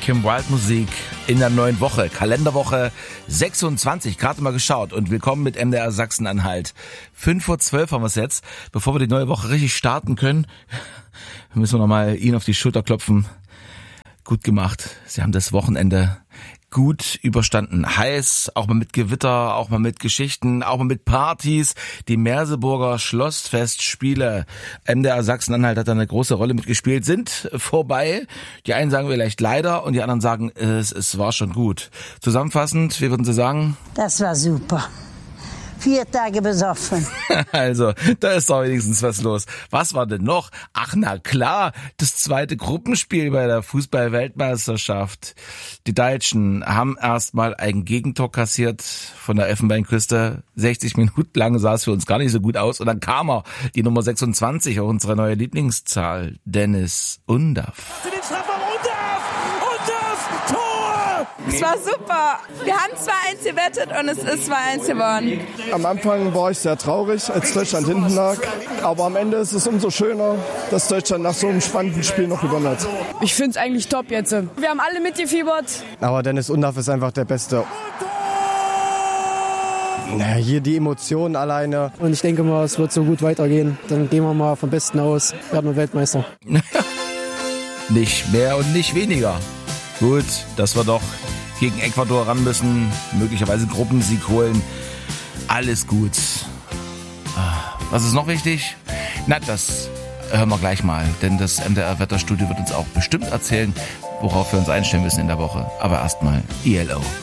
Kim Wilde Musik in der neuen Woche, Kalenderwoche 26, gerade mal geschaut und willkommen mit MDR Sachsen-Anhalt. 5:12 Uhr haben wir es jetzt. Bevor wir die neue Woche richtig starten können, müssen wir nochmal Ihnen auf die Schulter klopfen. Gut gemacht. Sie haben das Wochenende gut überstanden. Heiß, auch mal mit Gewitter, auch mal mit Geschichten, auch mal mit Partys. Die Merseburger Schlossfestspiele, MDR Sachsen-Anhalt hat da eine große Rolle mitgespielt, sind vorbei. Die einen sagen vielleicht leider und die anderen sagen, es war schon gut. Zusammenfassend, wie würden Sie sagen? Das war super. 4 Tage besoffen. Also, da ist doch wenigstens was los. Was war denn noch? Ach, na klar, das zweite Gruppenspiel bei der Fußball-Weltmeisterschaft. Die Deutschen haben erstmal ein Gegentor kassiert von der Elfenbeinküste. 60 Minuten lang sah es für uns gar nicht so gut aus. Und dann kam er, die Nummer 26, auch unsere neue Lieblingszahl, Dennis Undaff. Es war super. Wir haben 2-1 gewettet und es ist 2-1 geworden. Am Anfang war ich sehr traurig, als Deutschland hinten lag. Aber am Ende ist es umso schöner, dass Deutschland nach so einem spannenden Spiel noch gewonnen hat. Ich finde es eigentlich top jetzt. Wir haben alle mitgefiebert. Aber Dennis Undaff ist einfach der Beste. Naja, hier die Emotionen alleine. Und ich denke mal, es wird so gut weitergehen. Dann gehen wir mal vom Besten aus. Werden wir Weltmeister. Nicht mehr und nicht weniger. Gut, dass wir doch gegen Ecuador ran müssen, möglicherweise Gruppensieg holen. Alles gut. Was ist noch wichtig? Na, das hören wir gleich mal, denn das MDR-Wetterstudio wird uns auch bestimmt erzählen, worauf wir uns einstellen müssen in der Woche. Aber erstmal ILO.